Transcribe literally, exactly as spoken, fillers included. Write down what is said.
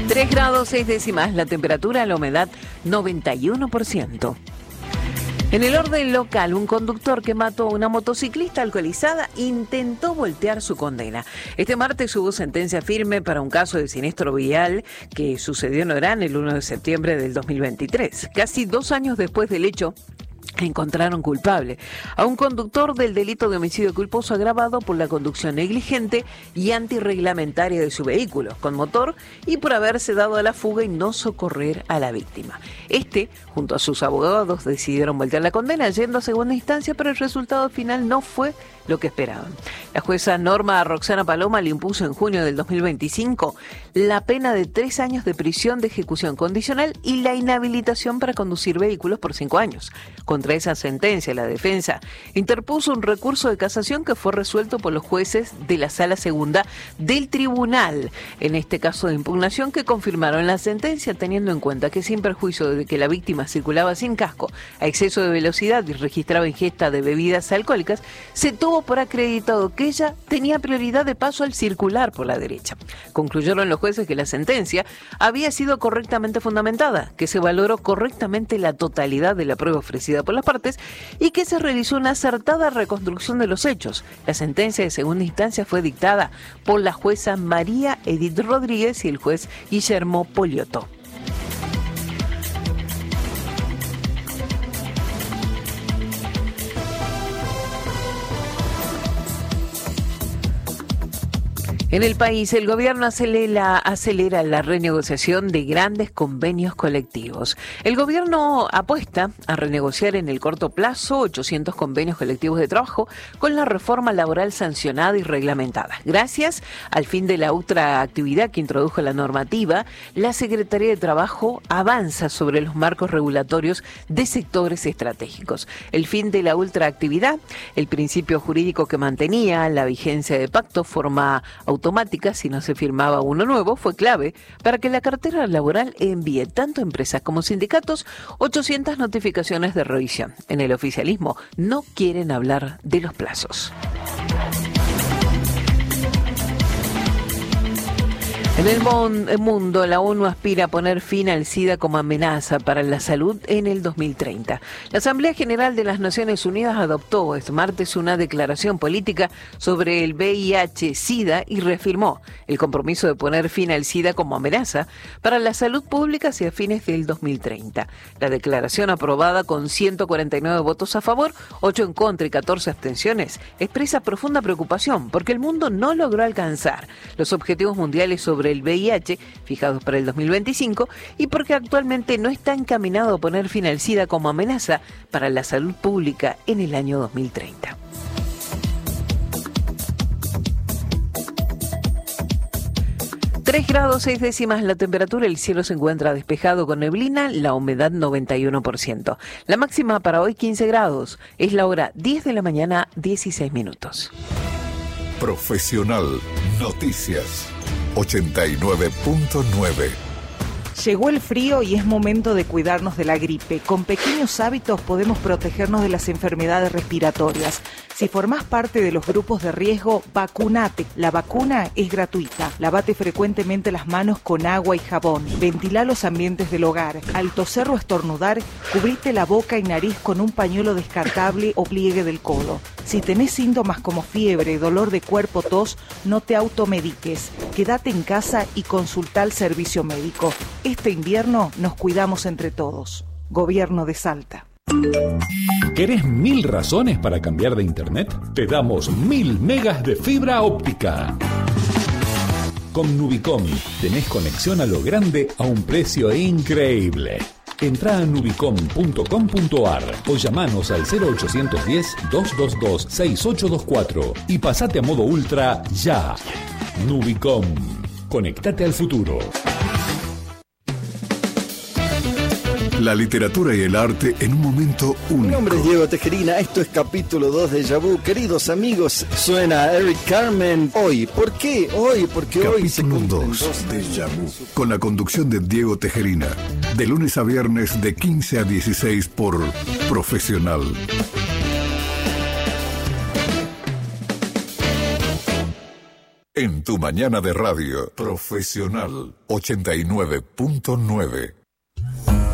tres grados seis décimas la temperatura, la humedad noventa y uno por ciento. En el orden local, un conductor que mató a una motociclista alcoholizada intentó voltear su condena. Este martes hubo sentencia firme para un caso de siniestro vial que sucedió en Orán el uno de septiembre del dos mil veintitrés. Casi dos años después del hecho, encontraron culpable a un conductor del delito de homicidio culposo agravado por la conducción negligente y antirreglamentaria de su vehículo con motor y por haberse dado a la fuga y no socorrer a la víctima. Este, junto a sus abogados, decidieron voltear la condena yendo a segunda instancia, pero el resultado final no fue lo que esperaban. La jueza Norma Roxana Paloma le impuso en junio del dos mil veinticinco la pena de tres años de prisión de ejecución condicional y la inhabilitación para conducir vehículos por cinco años. Contra esa sentencia, la defensa interpuso un recurso de casación que fue resuelto por los jueces de la Sala Segunda del Tribunal, en este caso de impugnación, que confirmaron la sentencia, teniendo en cuenta que sin perjuicio de que la víctima circulaba sin casco, a exceso de velocidad y registraba ingesta de bebidas alcohólicas, se tuvo por acreditado que ella tenía prioridad de paso al circular por la derecha. Concluyeron los jueces que la sentencia había sido correctamente fundamentada, que se valoró correctamente la totalidad de la prueba ofrecida por las partes y que se realizó una acertada reconstrucción de los hechos. La sentencia de segunda instancia fue dictada por la jueza María Edith Rodríguez y el juez Guillermo Poliotto. En el país, el gobierno acelera, acelera la renegociación de grandes convenios colectivos. El gobierno apuesta a renegociar en el corto plazo ochocientos convenios colectivos de trabajo con la reforma laboral sancionada y reglamentada. Gracias al fin de la ultraactividad que introdujo la normativa, la Secretaría de Trabajo avanza sobre los marcos regulatorios de sectores estratégicos. El fin de la ultraactividad, el principio jurídico que mantenía la vigencia de pacto, forma automática si no se firmaba uno nuevo, fue clave para que la cartera laboral envíe tanto a empresas como sindicatos ochocientas notificaciones de revisión. En el oficialismo no quieren hablar de los plazos. En el mundo, la ONU aspira a poner fin al SIDA como amenaza para la salud en el dos mil treinta. La Asamblea General de las Naciones Unidas adoptó este martes una declaración política sobre el V I H SIDA y reafirmó el compromiso de poner fin al SIDA como amenaza para la salud pública hacia fines del dos mil treinta. La declaración, aprobada con ciento cuarenta y nueve votos a favor, ocho en contra y catorce abstenciones, expresa profunda preocupación porque el mundo no logró alcanzar los objetivos mundiales sobre el V I H fijados para el dos mil veinticinco y porque actualmente no está encaminado a poner fin al SIDA como amenaza para la salud pública en el año dos mil treinta. tres grados seis décimas la temperatura, el cielo se encuentra despejado con neblina, la humedad noventa y uno por ciento. La máxima para hoy quince grados, es la hora diez de la mañana, dieciséis minutos. Profesional Noticias ochenta y nueve punto nueve. Llegó el frío y es momento de cuidarnos de la gripe. Con pequeños hábitos podemos protegernos de las enfermedades respiratorias. Si formás parte de los grupos de riesgo, vacunate. La vacuna es gratuita. Lavate frecuentemente las manos con agua y jabón. Ventilá los ambientes del hogar. Al toser o estornudar, cubrite la boca y nariz con un pañuelo descartable o pliegue del codo. Si tenés síntomas como fiebre, dolor de cuerpo, tos, no te automediques. Quédate en casa y consultá al servicio médico. Este invierno nos cuidamos entre todos. Gobierno de Salta. ¿Querés mil razones para cambiar de internet? Te damos mil megas de fibra óptica. Con Nubicom tenés conexión a lo grande a un precio increíble. Entrá a nubicom punto com punto ar o llamanos al cero ochocientos diez, doscientos veintidós, sesenta y ocho veinticuatro y pasate a modo ultra ya. Nubicom. Conectate al futuro. La literatura y el arte en un momento único. Mi nombre es Diego Tejerina, esto es capítulo dos de Déjà Vu. Queridos amigos, suena Eric Carmen hoy. ¿Por qué? Hoy, porque capítulo hoy se cumplen dos dos de años. Déjà Vu, con la conducción de Diego Tejerina, de lunes a viernes de quince a dieciséis por Profesional. En tu mañana de radio, Profesional ochenta y nueve punto nueve.